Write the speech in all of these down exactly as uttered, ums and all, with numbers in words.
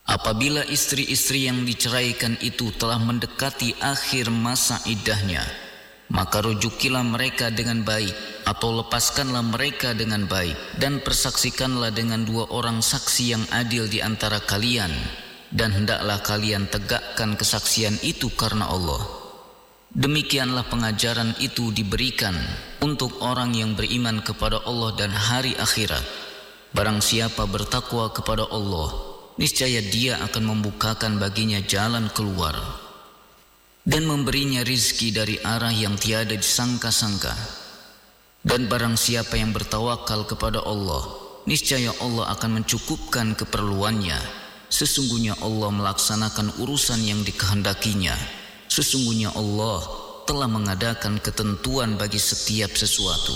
Apabila istri-istri yang diceraikan itu telah mendekati akhir masa iddahnya, maka rujukilah mereka dengan baik, atau lepaskanlah mereka dengan baik, dan persaksikanlah dengan dua orang saksi yang adil di antara kalian, dan hendaklah kalian tegakkan kesaksian itu karena Allah. Demikianlah pengajaran itu diberikan untuk orang yang beriman kepada Allah dan hari akhirat. Barang siapa bertakwa kepada Allah, niscaya dia akan membukakan baginya jalan keluar dan memberinya rizki dari arah yang tiada disangka-sangka. Dan barang siapa yang bertawakal kepada Allah, niscaya Allah akan mencukupkan keperluannya. Sesungguhnya Allah melaksanakan urusan yang dikehendakinya. Sesungguhnya Allah telah mengadakan ketentuan bagi setiap sesuatu.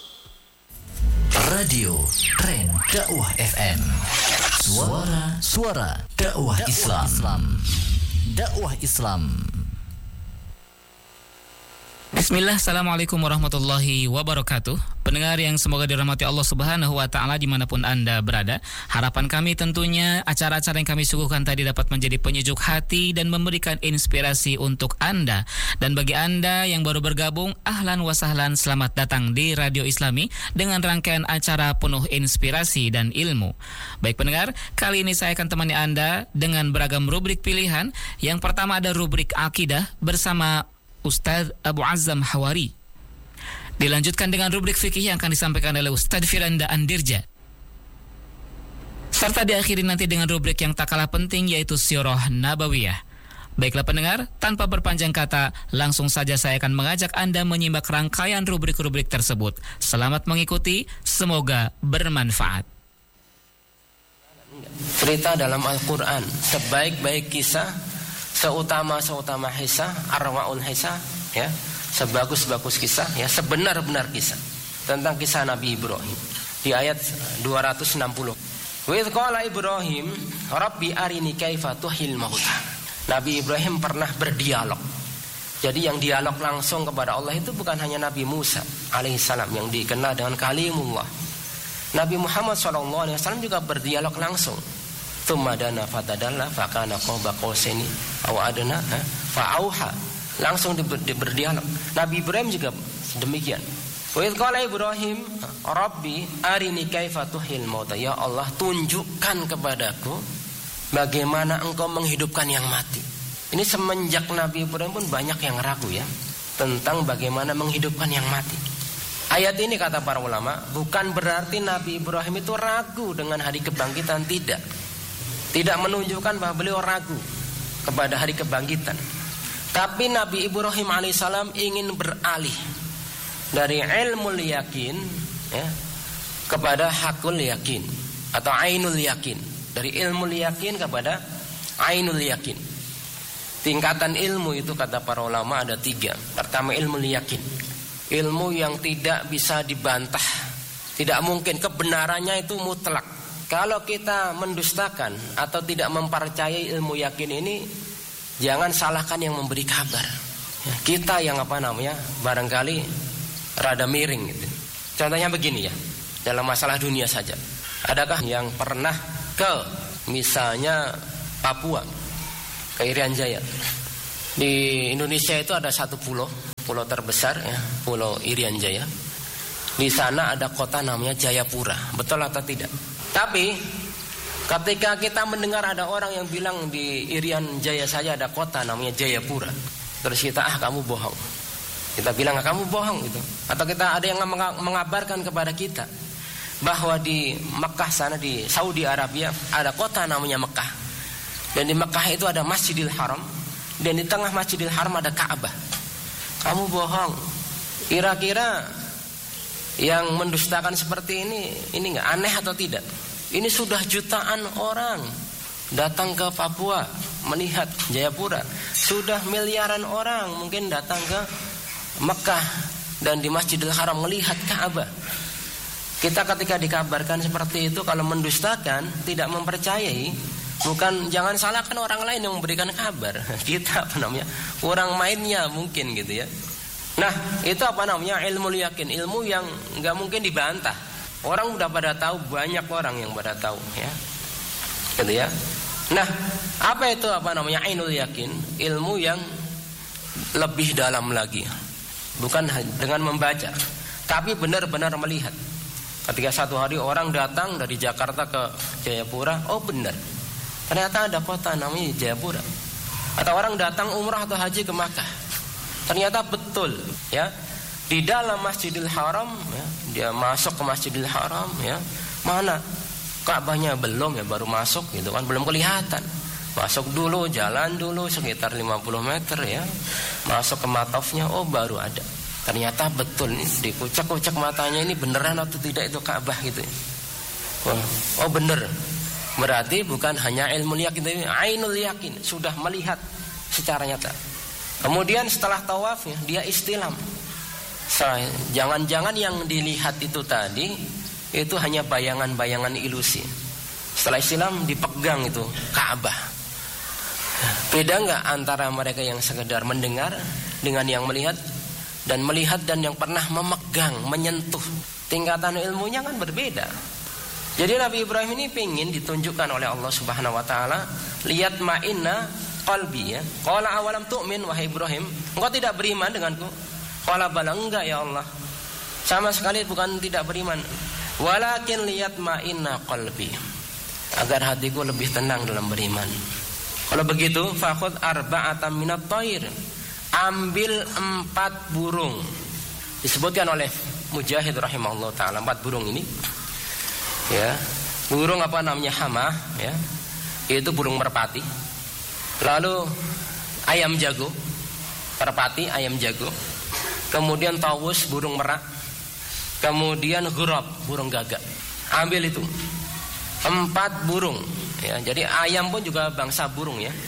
Radio Tren Dakwah F M, Suara Suara Dakwah Islam. Dakwah Islam. Bismillah, assalamualaikum warahmatullahi wabarakatuh. Pendengar yang semoga dirahmati Allah subhanahu wa ta'ala dimanapun Anda berada, harapan kami tentunya acara-acara yang kami suguhkan tadi dapat menjadi penyejuk hati dan memberikan inspirasi untuk Anda. Dan bagi Anda yang baru bergabung, ahlan wa sahlan, selamat datang di Radio Islami dengan rangkaian acara penuh inspirasi dan ilmu. Baik pendengar, kali ini saya akan temani Anda dengan beragam rubrik pilihan. Yang pertama ada rubrik Akidah bersama Ustadz Abu Azzam Hawari. Dilanjutkan dengan rubrik fikih yang akan disampaikan oleh Ustadz Firanda Andirja. Serta diakhiri nanti dengan rubrik yang tak kalah penting, yaitu Sirah Nabawiyah. Baiklah pendengar, tanpa berpanjang kata, langsung saja saya akan mengajak Anda menyimak rangkaian rubrik-rubrik tersebut. Selamat mengikuti, semoga bermanfaat. Cerita dalam Al-Quran, sebaik-baik kisah, seutama-seutama kisah, arwaul kisah, ya, sebagus-bagus kisah, ya, sebenar-benar kisah tentang kisah Nabi Ibrahim di ayat dua ratus enam puluh. Wa idz qala Ibrahim rabbi arini kaifa tuhil mauta. Nabi Ibrahim pernah berdialog. Jadi yang dialog langsung kepada Allah itu bukan hanya Nabi Musa alaihissalam yang dikenal dengan kalimullah. Nabi Muhammad shallallahu alaihi wasallam juga berdialog langsung. Tumadana fatadalla fakana qaba qausaini aw adna fa auha, langsung di, di berdialog. Nabi Ibrahim juga demikian. Wa idz qala Ibrahim rabbi arini kaifa tuhil mauta, ya Allah tunjukkan kepadaku bagaimana engkau menghidupkan yang mati. Ini semenjak Nabi Ibrahim pun banyak yang ragu ya tentang bagaimana menghidupkan yang mati. Ayat ini kata para ulama bukan berarti Nabi Ibrahim itu ragu dengan hari kebangkitan, tidak. Tidak menunjukkan bahwa beliau ragu kepada hari kebangkitan. Tapi Nabi Ibrahim alaihissalam ingin beralih dari ilmul yakin, ya, kepada hakul yakin atau ainul yakin. Dari ilmul yakin kepada ainul yakin. Tingkatan ilmu itu kata para ulama ada tiga. Pertama ilmul yakin, ilmu yang tidak bisa dibantah, tidak mungkin, kebenarannya itu mutlak. Kalau kita mendustakan atau tidak mempercayai ilmu yakin ini, jangan salahkan yang memberi kabar. Ya, kita yang apa namanya barangkali rada miring gitu. Contohnya begini ya, dalam masalah dunia saja. Adakah yang pernah ke misalnya Papua, ke Irian Jaya? Di Indonesia itu ada satu pulau, pulau terbesar ya, Pulau Irian Jaya. Di sana ada kota namanya Jayapura. Betul atau tidak? Tapi ketika kita mendengar ada orang yang bilang di Irian Jaya saja ada kota namanya Jayapura, terus kita ah kamu bohong, kita bilang ah, kamu bohong gitu. Atau kita ada yang mengabarkan kepada kita bahwa di Mekah sana, di Saudi Arabia ada kota namanya Mekah, dan di Mekah itu ada Masjidil Haram, dan di tengah Masjidil Haram ada Ka'bah. Kamu bohong. Kira-kira yang mendustakan seperti ini, ini nggak aneh atau tidak? Ini sudah jutaan orang datang ke Papua melihat Jayapura. Sudah miliaran orang mungkin datang ke Mekah dan di Masjidil Haram melihat Ka'bah. Kita ketika dikabarkan seperti itu, kalau mendustakan, tidak mempercayai, bukan, jangan salahkan orang lain yang memberikan kabar. Kita apa namanya kurang mainnya mungkin gitu ya. Nah itu apa namanya ilmu yakin, ilmu yang nggak mungkin dibantah. Orang udah pada tahu, banyak orang yang pada tahu ya, gitu ya. Nah, apa itu apa namanya ainul yakin? Ilmu yang lebih dalam lagi. Bukan dengan membaca, tapi benar-benar melihat. Ketika satu hari orang datang dari Jakarta ke Jayapura, oh benar, ternyata ada kota namanya Jayapura. Atau orang datang umrah atau haji ke Makkah, ternyata betul, ya, di dalam Masjidil Haram, ya, dia masuk ke Masjidil Haram, ya, mana Ka'bahnya belum, ya, baru masuk, gitu kan, belum kelihatan. Masuk dulu, jalan dulu sekitar lima puluh meter, ya, masuk ke matofnya, oh baru ada. Ternyata betul nih, dikucek-kucek matanya, ini beneran atau tidak itu Ka'bah gitu. Oh, oh bener. Berarti bukan hanya ilmu yakin, tapi ainul yakin, sudah melihat secara nyata. Kemudian setelah tawaf, ya, dia istilam. Jangan-jangan yang dilihat itu tadi itu hanya bayangan-bayangan ilusi. Setelah istilam dipegang itu Ka'bah. Beda nggak antara mereka yang sekedar mendengar dengan yang melihat? Dan melihat dan yang pernah memegang, menyentuh, tingkatan ilmunya kan berbeda. Jadi Nabi Ibrahim ini ingin ditunjukkan oleh Allah Subhanahu Wa Taala, lihat ma'inna qalbi, ya. Qala awalam tu'min wahai Ibrahim, engkau tidak beriman denganku? Qala bala, enggak ya Allah, sama sekali bukan tidak beriman. Walakin lihat ma'inna qalbi, agar hatiku lebih tenang dalam beriman. Kalau begitu, fakhud arba'atan minat thair, ambil empat burung. Disebutkan oleh Mujahid rahimahullah ta'ala, empat burung ini, ya, burung apa namanya, hamah, ya, itu burung merpati. Lalu ayam jago, merpati, ayam jago. Kemudian tawus, burung merak. Kemudian ghurab, burung gagak. Ambil itu empat burung, ya. Jadi ayam pun juga bangsa burung, ya.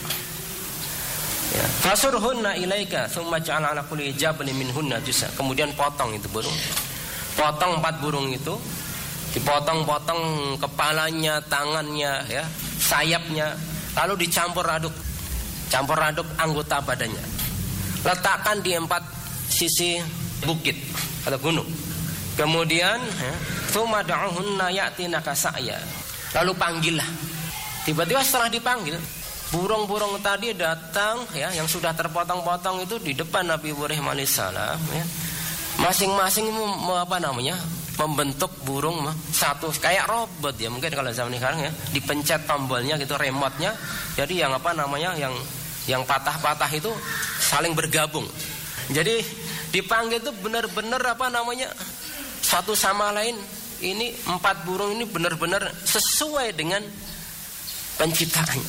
Ya. Fasurhunna ilaika tsumma ja'al 'ala kulli jabalin minhunna juz'a. Kemudian potong itu burung. Potong empat burung itu, dipotong-potong kepalanya, tangannya, ya, sayapnya, lalu dicampur aduk. Campur aduk anggota badannya. Letakkan di empat sisi bukit atau gunung. Kemudian, ya, tsumma da'uhunna ya'tinaka sa'ya. Lalu panggillah. Tiba-tiba setelah dipanggil, burung-burung tadi datang, ya, yang sudah terpotong-potong itu di depan Nabi Ibrahim alaihissalam, ya. Masing-masing apa namanya, membentuk burung satu kayak robot, ya, mungkin kalau zaman sekarang, ya, dipencet tombolnya gitu, remote-nya. Jadi yang apa namanya, yang yang patah-patah itu saling bergabung. Jadi dipanggil itu benar-benar apa namanya, satu sama lain. Ini empat burung ini benar-benar sesuai dengan penciptaannya.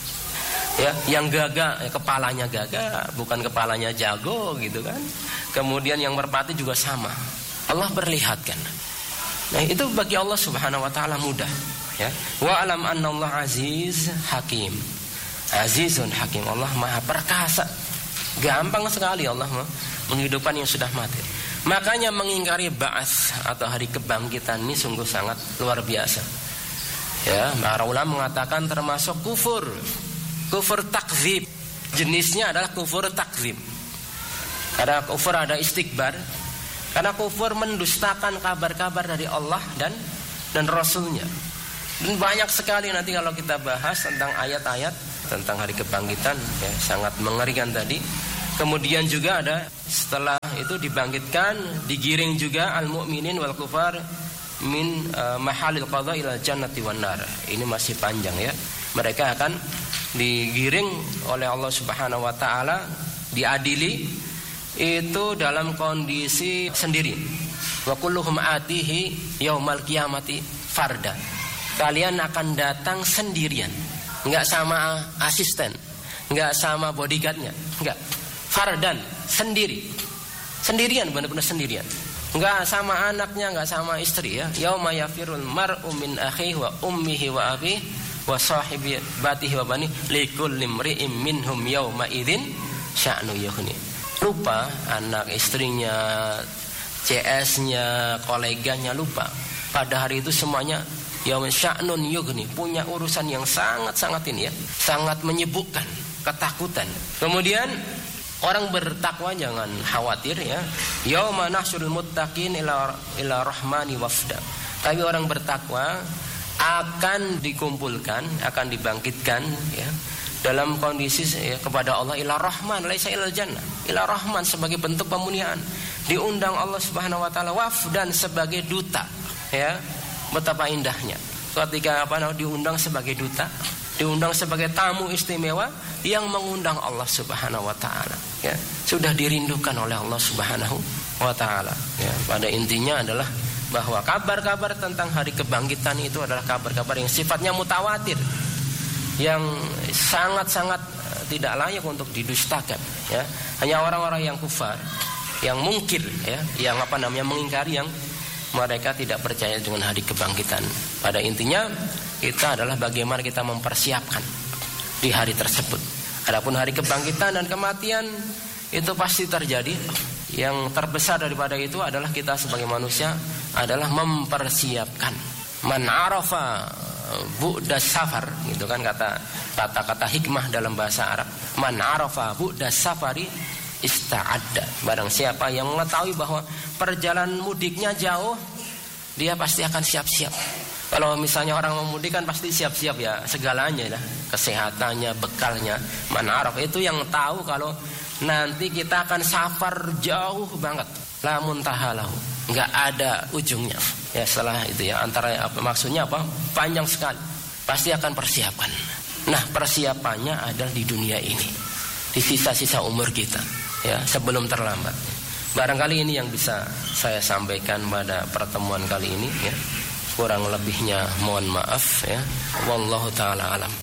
Ya, yang gagak, ya, kepalanya gagak, bukan kepalanya jago, gitu kan. Kemudian yang merpati juga sama. Allah perlihatkan. Nah, itu bagi Allah Subhanahu Wa Taala mudah, ya. Wa alam annallaha aziz hakim. Azizun hakim. Allah Maha perkasa. Gampang sekali Allah menghidupkan yang sudah mati. Makanya mengingkari ba'ats atau hari kebangkitan ini sungguh sangat luar biasa. Ya, para ulama mengatakan termasuk kufur. Kufur takzib. Jenisnya adalah kufur takzib. Ada kufur, ada istikbar. Karena kufur mendustakan kabar-kabar dari Allah dan dan Rasulnya. Dan banyak sekali nanti kalau kita bahas tentang ayat-ayat tentang hari kebangkitan, ya, sangat mengerikan tadi. Kemudian juga ada setelah itu dibangkitkan, digiring juga al-mu'minin wal kufar min uh, mahalil qadha ila jannati wan nar. Ini masih panjang, ya. Mereka akan digiring oleh Allah Subhanahu Wa Taala, diadili itu dalam kondisi sendiri. Wa kulluhum atihi yaumal qiyamati farda. Kalian akan datang sendirian, enggak sama asisten, enggak sama bodyguardnya, enggak. Fardan, sendiri. Sendirian, benar-benar sendirian. Enggak sama anaknya, enggak sama istri, ya. Yauma yafirul mar'u min akhihi wa ummihi wa abihi wa sahibatihi wa bani likulli imri'in minhum yauma idzin sya'nu yughni. Lupa anak istrinya, C S-nya, koleganya, lupa. Pada hari itu semuanya yaum sya'nun yughni, punya urusan yang sangat-sangat ini, ya. Sangat menyibukkan, ketakutan. Kemudian orang bertakwa jangan khawatir, ya. Yauma nahsyurul muttaqin ila ila rahmani wafda. Tapi orang bertakwa akan dikumpulkan, akan dibangkitkan ya, dalam kondisi ya, kepada Allah ila rahman laisa ilal jannah, ila rahman sebagai bentuk pemuliaan, diundang Allah Subhanahu wa taala wafdan sebagai duta ya. Betapa indahnya ketika apa diundang sebagai duta, diundang sebagai tamu istimewa yang mengundang Allah Subhanahu wa taala ya. Sudah dirindukan oleh Allah Subhanahu wa taala ya. Pada intinya adalah bahwa kabar-kabar tentang hari kebangkitan itu adalah kabar-kabar yang sifatnya mutawatir, yang sangat-sangat tidak layak untuk didustakan ya. Hanya orang-orang yang kufar, yang mungkir ya, yang apa namanya mengingkari, yang mereka tidak percaya dengan hari kebangkitan. Pada intinya kita adalah bagaimana kita mempersiapkan di hari tersebut. Adapun hari kebangkitan dan kematian itu pasti terjadi. Yang terbesar daripada itu adalah kita sebagai manusia adalah mempersiapkan. Man arafa bu'das safar, gitu kan kata kata-kata hikmah dalam bahasa Arab. Man arafa bu'das safari ista'adda. Barang siapa yang mengetahui bahwa perjalanan mudiknya jauh, dia pasti akan siap-siap. Kalau misalnya orang mau mudik kan pasti siap-siap ya, segalanya lah, kesehatannya, bekalnya. Man arafa itu yang tahu kalau nanti kita akan safar jauh banget, la muntahalahu, nggak ada ujungnya ya. Setelah itu ya, antara apa maksudnya apa, panjang sekali, pasti akan persiapan. Nah persiapannya adalah di dunia ini, di sisa-sisa umur kita ya, sebelum terlambat. Barangkali ini yang bisa saya sampaikan pada pertemuan kali ini ya. Kurang lebihnya mohon maaf ya. Wallahu ta'ala alam.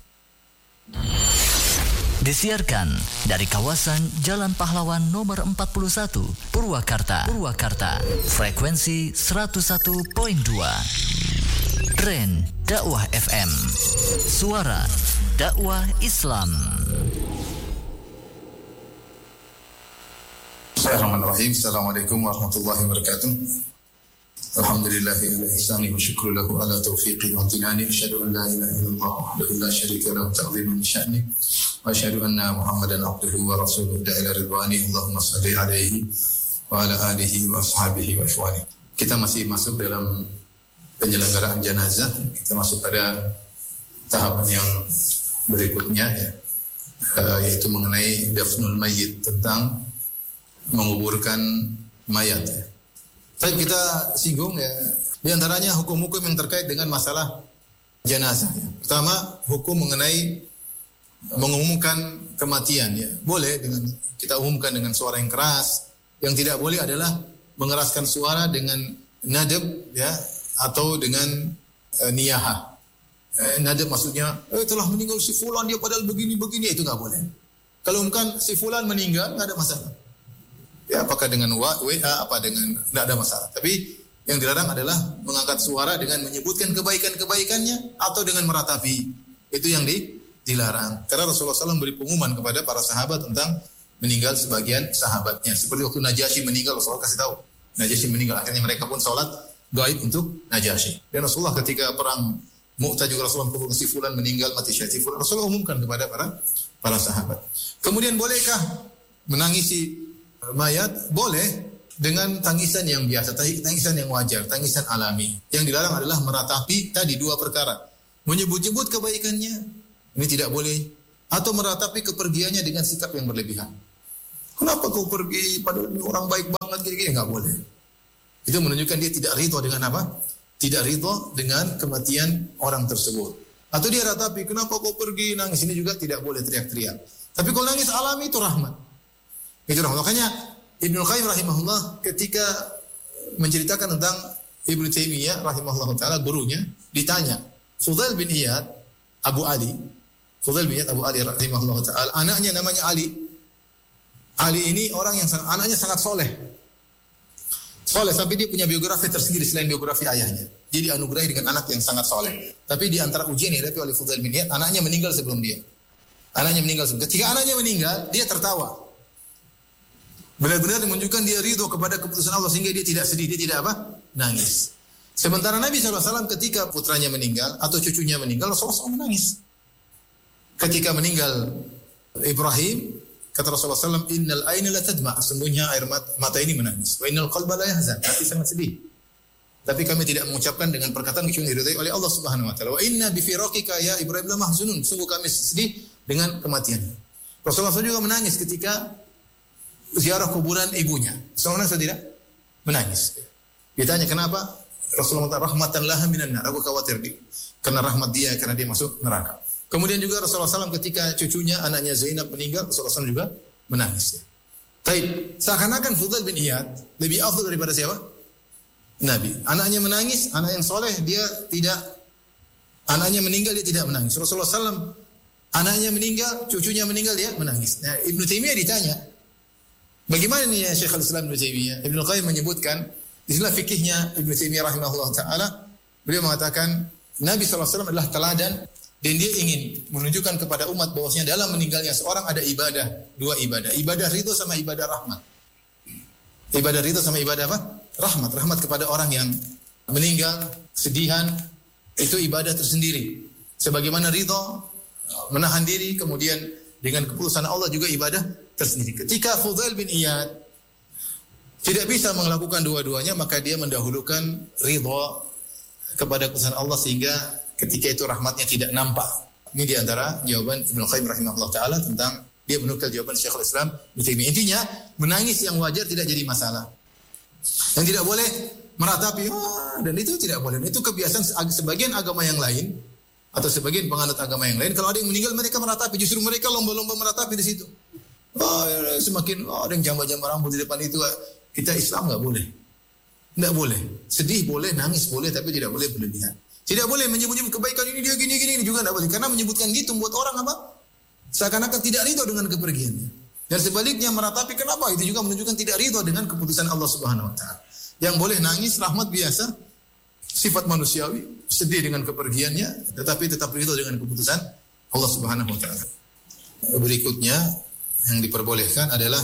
Disiarkan dari kawasan Jalan Pahlawan nomor empat puluh satu, Purwakarta, Purwakarta. Frekuensi seratus satu koma dua. Tren Dakwah F M. Suara dakwah Islam. Bismillahirrahmanirrahim. Assalamualaikum warahmatullahi wabarakatuh. Alhamdulillahi ala ihsani wa syukru lahu ala taufiqi wa amtinani. Asyhadu an la ilaha illallah wahdahu la syarika lahu ta'ziman li sya'ni. Wa asyhadu anna Muhammadan abduhu wa rasuluhu da'ila ridwani. Allahumma salli alaihi wa ala alihi wa ashabihi wa ikhwani. Kita masih masuk dalam penyelenggaraan jenazah. Kita masuk pada tahapan yang berikutnya ya, uh, yaitu mengenai dafnul mayyit, tentang menguburkan mayat ya. Tapi kita singgung ya, di antaranya hukum-hukum yang terkait dengan masalah jenazah ya. Pertama, hukum mengenai mengumumkan kematian ya. Boleh dengan kita umumkan dengan suara yang keras. Yang tidak boleh adalah mengeraskan suara dengan nadab ya, atau dengan e, niyahah. E, nadab maksudnya, eh telah meninggal si fulan, dia padahal begini-begini, itu enggak boleh. Kalau umumkan si fulan meninggal, enggak ada masalah. Ya, apakah dengan W A, apa dengan, tidak ada masalah. Tapi yang dilarang adalah mengangkat suara dengan menyebutkan kebaikan-kebaikannya atau dengan meratapi. Itu yang di, dilarang. Karena Rasulullah shallallahu alaihi wasallam beri pengumuman kepada para sahabat tentang meninggal sebagian sahabatnya. Seperti waktu Najasyi meninggal, Rasulullah kasih tahu Najasyi meninggal. Akhirnya mereka pun sholat gaib untuk Najasyi. Dan Rasulullah ketika perang Mu'tah juga Rasulullah mengumumkan si fulan meninggal, mati syahid si fulan. Rasulullah umumkan kepada para para sahabat. Kemudian bolehkah menangisi mayat? Boleh, dengan tangisan yang biasa, tangisan yang wajar, tangisan alami. Yang dilarang adalah meratapi tadi dua perkara. Menyebut-nyebut kebaikannya, ini tidak boleh. Atau meratapi kepergiannya dengan sikap yang berlebihan. Kenapa kau pergi, padahal ini orang baik banget, gini-gini, nggak boleh. Itu menunjukkan dia tidak ridho dengan apa? Tidak ridho dengan kematian orang tersebut. Atau dia ratapi, kenapa kau pergi, nangis, ini juga tidak boleh teriak-teriak. Tapi kalau nangis alami itu rahmat. Itu rahmat. Makanya Ibnu Qayyim rahimahullah ketika menceritakan tentang Ibnu Taimiyah rahimahullah taala, gurunya ditanya, Fudail bin Iyad Abu Ali, Fudail bin Iyad Abu Ali rahimahullah taala, anaknya namanya Ali. Ali ini orang yang sangat, anaknya sangat soleh. Soleh sampai dia punya biografi tersendiri selain biografi ayahnya. Jadi anugerahi dengan anak yang sangat soleh. Tapi di antara ujian yang dihadapi oleh Fudail bin Iyad, anaknya meninggal sebelum dia. Anaknya meninggal sebelum. Ketika anaknya meninggal, dia tertawa. Benar-benar menunjukkan dia ridho kepada keputusan Allah sehingga dia tidak sedih, dia tidak apa? Nangis. Sementara Nabi shallallahu alaihi wasallam ketika putranya meninggal atau cucunya meninggal, Rasulullah shallallahu alaihi wasallam menangis. Ketika meninggal Ibrahim, kata Rasulullah shallallahu alaihi wasallam, innal aina la tadma, sesungguhnya air mata ini menangis. Wa innal qalba la yahzan, hati sangat sedih. Tapi kami tidak mengucapkan dengan perkataan kecuali diridhai oleh Allah Subhanahu wa taala. Wa inna bi firaqika ya Ibrahim la mahzunun. Sungguh kami sedih dengan kematian. Rasulullah shallallahu alaihi wasallam juga menangis ketika ziarah kuburan ibunya. Rasulullah shallallahu alaihi wasallam tidak menangis. Ditanya kenapa? Rasulullah mengatakan rahmatan laha minan nar. Aku khawatir di, karena rahmat dia karena dia masuk neraka. Kemudian juga Rasulullah shallallahu alaihi wasallam ketika cucunya anaknya Zainab meninggal, Rasulullah shallallahu alaihi wasallam juga menangis. Taib. Seakan-akan Fudail bin Iyad lebih afdal daripada siapa? Nabi. Anaknya menangis, anak yang soleh dia tidak, anaknya meninggal dia tidak menangis. Rasulullah shallallahu alaihi wasallam anaknya meninggal, cucunya meninggal dia menangis. Nah, Ibnu Taimiyah ditanya, bagaimana nih ya Syekhul Islam Ibnu Taimiyah? Ibnu Qayyim menyebutkan, istilah fikihnya Ibnu Taimiyah rahimahullah taala, beliau mengatakan Nabi shallallahu alaihi wasallam adalah teladan dan dia ingin menunjukkan kepada umat bahwasanya dalam meninggalnya seorang ada ibadah, dua ibadah, ibadah ridho sama ibadah rahmat. Ibadah ridho sama ibadah apa? Rahmat, rahmat kepada orang yang meninggal, kesedihan, itu ibadah tersendiri. Sebagaimana ridho, menahan diri, kemudian dengan keputusan Allah juga ibadah tersendiri. Ketika Fudail bin Iyad tidak bisa melakukan dua-duanya, maka dia mendahulukan ridho kepada keputusan Allah sehingga ketika itu rahmatnya tidak nampak. Ini diantara jawaban Ibnu Qayyim rahimahullah ta'ala tentang, dia menukil jawaban Syekhul Islam Ibnu Taimiyah. Intinya, menangis yang wajar tidak jadi masalah. Yang tidak boleh meratapi, oh, dan itu tidak boleh. Itu kebiasaan sebagian agama yang lain, atau sebagian penganut agama yang lain. Kalau ada yang meninggal, mereka meratapi. Justru mereka lomba-lomba meratapi di situ. Oh, semakin, oh, ada yang jamba-jamba rambut di depan itu. Kita Islam nggak boleh. Nggak boleh. Sedih boleh, nangis boleh, tapi tidak boleh berlebihan. Tidak boleh menyebut-nyebut kebaikan ini dia gini-gini juga tidak boleh. Karena menyebutkan gitu membuat orang apa? Seakan-akan tidak ridho dengan kepergiannya. Dan sebaliknya meratapi, kenapa? Itu juga menunjukkan tidak ridho dengan keputusan Allah Subhanahu wa taala. Yang boleh nangis rahmat biasa, sifat manusiawi, sedih dengan kepergiannya, tetapi tetap ridho dengan keputusan Allah Subhanahu wa taala. Berikutnya yang diperbolehkan adalah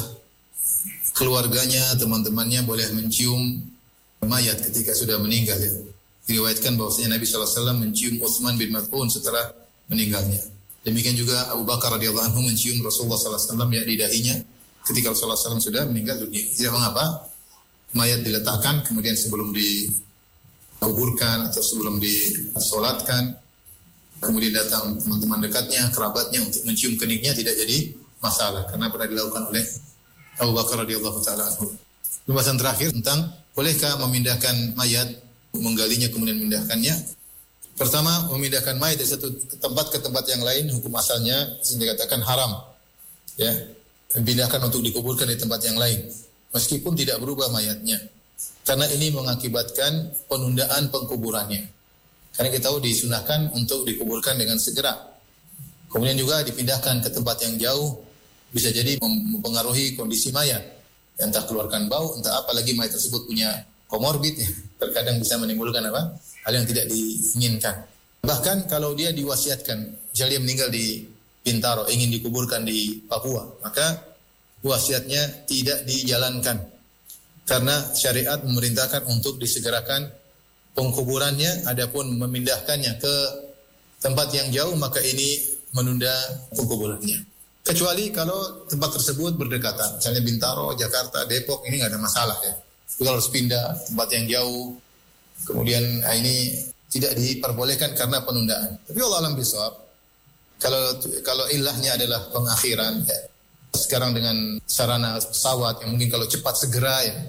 keluarganya, teman-temannya boleh mencium mayat ketika sudah meninggal ya. Diriwayatkan bahwasanya Nabi sallallahu alaihi wasallam mencium Utsman bin Maz'un setelah meninggalnya. Demikian juga Abu Bakar radhiyallahu anhu mencium Rasulullah sallallahu alaihi wasallam ya di dahinya ketika Rasulullah sallallahu alaihi wasallam sudah meninggal dunia. Tidak mengapa mayat diletakkan kemudian sebelum dikuburkan atau sebelum disolatkan kemudian datang teman-teman dekatnya, kerabatnya untuk mencium keningnya tidak jadi masalah karena pernah dilakukan oleh Abu Bakar radhiyallahu taala anhu. Pembahasan terakhir tentang bolehkah memindahkan mayat, menggalinya kemudian memindahkannya. Pertama, memindahkan mayat dari satu tempat ke tempat yang lain, hukum asalnya dikatakan haram. Ya, memindahkan untuk dikuburkan di tempat yang lain, meskipun tidak berubah mayatnya, karena ini mengakibatkan penundaan pengkuburannya. Karena kita tahu disunahkan untuk dikuburkan dengan segera. Kemudian juga dipindahkan ke tempat yang jauh, bisa jadi mempengaruhi kondisi mayat, entah keluarkan bau, entah apalagi mayat tersebut punya komorbid, ya. Terkadang bisa menimbulkan apa? Hal yang tidak diinginkan. Bahkan kalau dia diwasiatkan, misalnya dia meninggal di Bintaro, ingin dikuburkan di Papua, maka wasiatnya tidak dijalankan. Karena syariat memerintahkan untuk disegerakan pengkuburannya, adapun memindahkannya ke tempat yang jauh, maka ini menunda pengkuburannya. Kecuali kalau tempat tersebut berdekatan, misalnya Bintaro, Jakarta, Depok, ini nggak ada masalah ya. Kalau harus pindah tempat yang jauh, kemudian ini tidak diperbolehkan karena penundaan. Tapi Allah alam bisawab, kalau kalau ilahnya adalah pengakhiran, ya, sekarang dengan sarana pesawat yang mungkin kalau cepat segera ya,